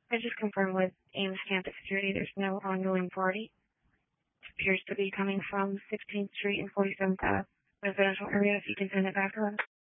I just confirmed with Ames Campus Security there's no ongoing party. It appears to be coming from 16th Street and 47th Ave residential area. If you can send it back to us.